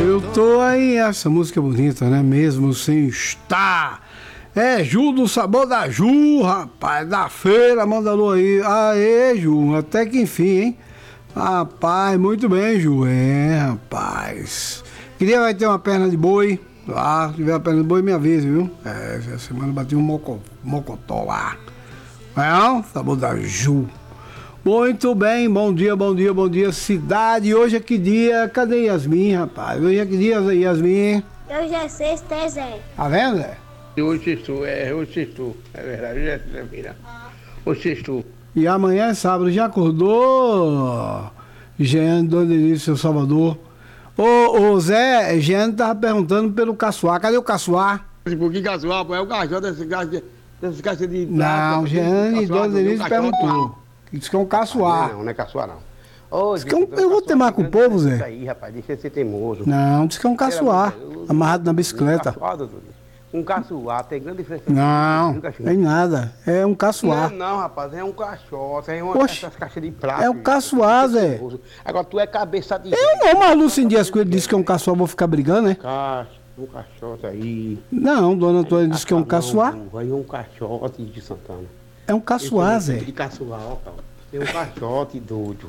Eu tô aí, essa música é bonita, né? Mesmo sem estar. É Ju do Sabor da Ju, rapaz, da feira, manda alô aí. Aê, Ju, até que enfim, hein? Rapaz, muito bem, Ju. É, rapaz. Queria vai ter uma perna de boi. Lá, se tiver uma perna de boi, me avise, viu? É, essa semana bati um mocotó lá. Não? Sabor da Ju. Muito bem, bom dia, cidade. Hoje é que dia? Cadê Yasmin, rapaz? Hoje é que dia, Yasmin? Hoje é sexta, é Zé. Tá vendo, Zé? Hoje estou, é verdade, hoje é sexta-feira. Hoje estou. E amanhã é sábado, já acordou? Jean, Dona Denise, seu Salvador. Ô Zé, Jean tava perguntando pelo caçoar. Cadê o caçoar? Por que caçoar, pô? É o cachorro desse caixa de Não, Jean e Dona Denise perguntou. Diz que é um caçoar. Não é caçoar, não. Ô, Diz que eu vou temar com o povo, Zé. Isso aí, rapaz, deixa de ser teimoso. Não, diz que é um caçoar, amarrado na bicicleta. Um caçoar, tem grande diferença. Não, tem nada. É um caçoar. Não, rapaz, é um cachorro. É essas caixas de prata. É um caçoar, Zé. Agora tu é cabeça de... Eu não, mas Lucinha Dias Coelho disse que é um caçoar, vou ficar brigando, né? Um cachorro aí. Não, Dona Antônia disse que é um caçoar. Aí um caixote de Santana. É um caçoar, Zé. De caçoar, ó, cara. Tem um caixote doido.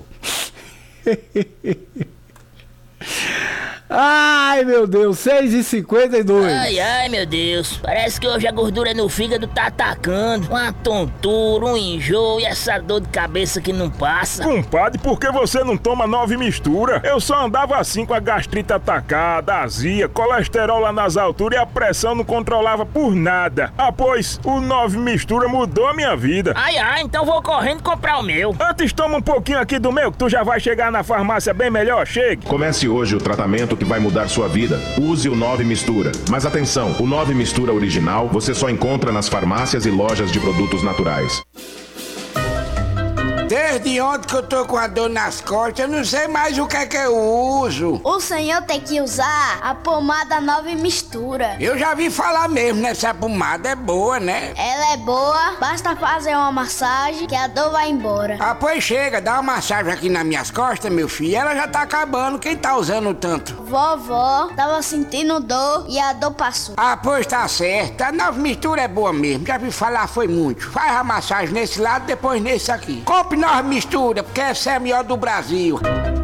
Ai, meu Deus, 6h52. Ai, meu Deus. Parece que hoje a gordura no fígado tá atacando. Uma tontura, um enjoo e essa dor de cabeça que não passa. Compadre, por que você não toma 9 mistura? Eu só andava assim com a gastrite atacada, azia, colesterol lá nas alturas e a pressão não controlava por nada. Ah, pois, o 9 mistura mudou a minha vida. Ai, então vou correndo comprar o meu. Antes toma um pouquinho aqui do meu, que tu já vai chegar na farmácia bem melhor, chegue. Comece hoje o tratamento que vai mudar sua vida. Use o 9 Mistura. Mas atenção, o 9 Mistura original você só encontra nas farmácias e lojas de produtos naturais. Desde ontem que eu tô com a dor nas costas, eu não sei mais o que é que eu uso. O senhor tem que usar a pomada Nova Mistura. Eu já vi falar mesmo nessa pomada, é boa, né? Ela é boa, basta fazer uma massagem que a dor vai embora. Ah, pois chega, dá uma massagem aqui nas minhas costas, meu filho, ela já tá acabando, quem tá usando tanto? Vovó tava sentindo dor e a dor passou. Ah, pois tá certo, a Nova Mistura é boa mesmo, já vi falar foi muito. Faz a massagem nesse lado, depois nesse aqui. Compre Nova Mistura, porque essa é a melhor do Brasil.